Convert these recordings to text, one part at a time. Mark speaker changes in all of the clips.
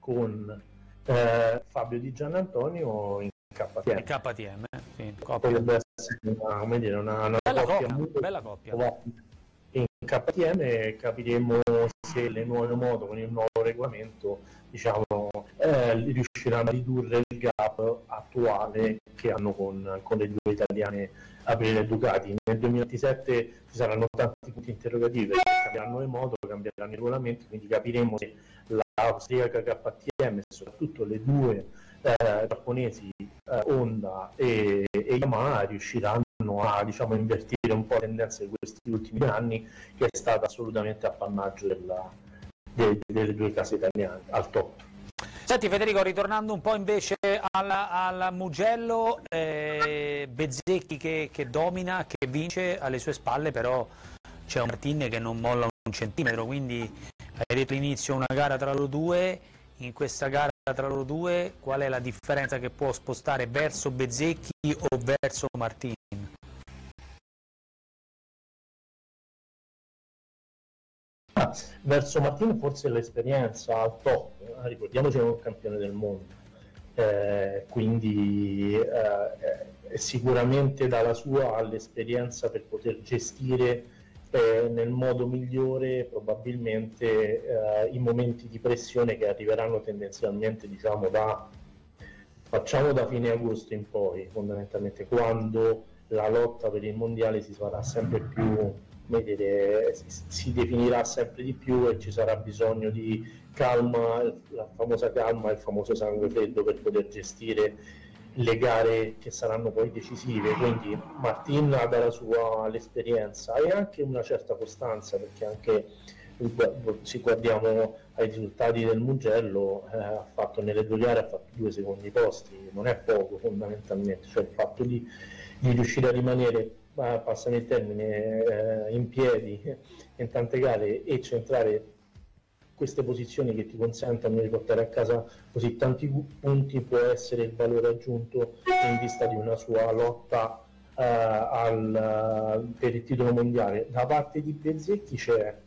Speaker 1: con Fabio Di Giannantonio in KTM.
Speaker 2: KTM, sì,
Speaker 1: potrebbe essere una
Speaker 2: bella coppia.
Speaker 1: In KTM capiremo se le nuove moto con il nuovo regolamento riusciranno a ridurre il gap attuale che hanno con le due italiane Aprilia e Ducati. Nel 2027 ci saranno tanti punti interrogativi perché cambieranno le moto, cambieranno i regolamenti, quindi capiremo se l'austriaca KTM e soprattutto le due giapponesi Honda e Yamaha riusciranno a invertire un po' la tendenza di questi ultimi 2 anni, che è stata assolutamente appannaggio delle due case italiane al top.
Speaker 2: Senti Federico, ritornando un po' invece al Mugello, Bezzecchi che domina, che vince, alle sue spalle però c'è un Martin che non molla un centimetro, quindi hai detto all'inizio una gara tra loro due. In questa gara tra loro due qual è la differenza che può spostare verso Bezzecchi o verso Martin?
Speaker 1: Verso Martin forse l'esperienza al top, ricordiamoci che è un campione del mondo, quindi sicuramente dalla sua all'esperienza per poter gestire nel modo migliore probabilmente i momenti di pressione che arriveranno tendenzialmente da fine agosto in poi, fondamentalmente quando la lotta per il mondiale si farà sempre più, si definirà sempre di più e ci sarà bisogno di calma, la famosa calma e il famoso sangue freddo per poter gestire le gare che saranno poi decisive. Quindi Martin ha dalla sua l'esperienza e anche una certa costanza, perché anche se guardiamo ai risultati del Mugello, ha fatto nelle 2 gare, ha fatto 2 secondi posti, non è poco fondamentalmente, cioè il fatto di riuscire a rimanere, passami il termine, in piedi in tante gare e centrare queste posizioni che ti consentono di portare a casa così tanti punti può essere il valore aggiunto in vista di una sua lotta per il titolo mondiale. Da parte di Bezzecchi c'è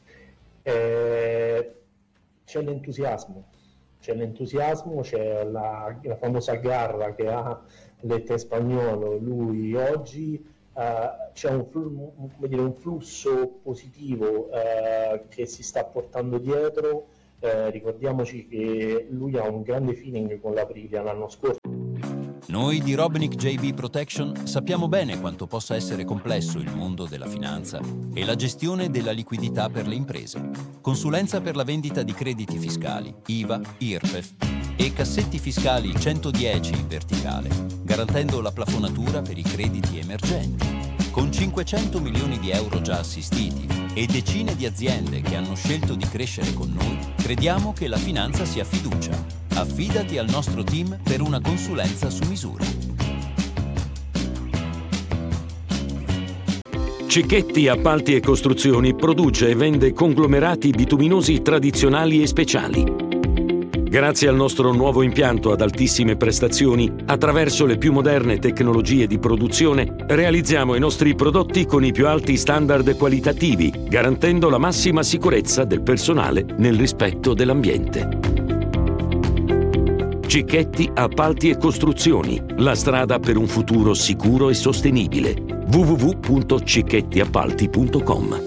Speaker 1: l'entusiasmo, c'è la famosa garra che ha l'Ete Spagnolo, lui oggi. C'è un flusso positivo che si sta portando dietro. Ricordiamoci che lui ha un grande feeling con l'Aprilia l'anno scorso.
Speaker 3: Noi di Robinick JB Protection sappiamo bene quanto possa essere complesso il mondo della finanza e la gestione della liquidità per le imprese. Consulenza per la vendita di crediti fiscali, IVA, IRPEF e cassetti fiscali 110 in verticale, garantendo la plafonatura per i crediti emergenti. Con 500 milioni di euro già assistiti e decine di aziende che hanno scelto di crescere con noi, crediamo che la finanza sia fiducia. Affidati al nostro team per una consulenza su misura.
Speaker 4: Cicchetti Appalti e Costruzioni produce e vende conglomerati bituminosi tradizionali e speciali. Grazie al nostro nuovo impianto ad altissime prestazioni, attraverso le più moderne tecnologie di produzione, realizziamo i nostri prodotti con i più alti standard qualitativi, garantendo la massima sicurezza del personale nel rispetto dell'ambiente. Cicchetti Appalti e Costruzioni, la strada per un futuro sicuro e sostenibile. www.cicchettiappalti.com.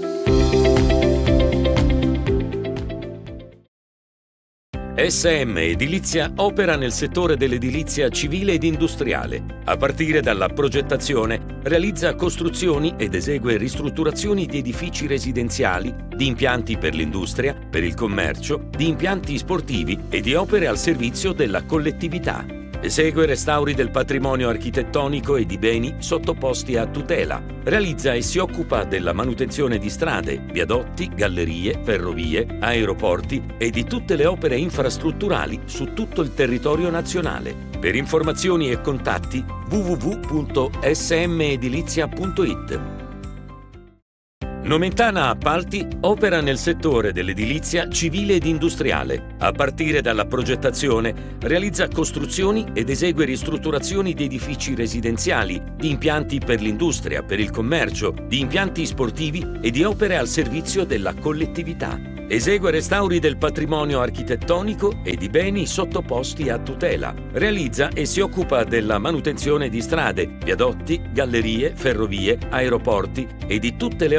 Speaker 4: SM Edilizia opera nel settore dell'edilizia civile ed industriale. A partire dalla progettazione, realizza costruzioni ed esegue ristrutturazioni di edifici residenziali, di impianti per l'industria, per il commercio, di impianti sportivi e di opere al servizio della collettività. Esegue restauri del patrimonio architettonico e di beni sottoposti a tutela. Realizza e si occupa della manutenzione di strade, viadotti, gallerie, ferrovie, aeroporti e di tutte le opere infrastrutturali su tutto il territorio nazionale. Per informazioni e contatti www.smedilizia.it. Nomentana Appalti opera nel settore dell'edilizia civile ed industriale. A partire dalla progettazione, realizza costruzioni ed esegue ristrutturazioni di edifici residenziali, di impianti per l'industria, per il commercio, di impianti sportivi e di opere al servizio della collettività. Esegue restauri del patrimonio architettonico e di beni sottoposti a tutela. Realizza e si occupa della manutenzione di strade, viadotti, gallerie, ferrovie, aeroporti e di tutte le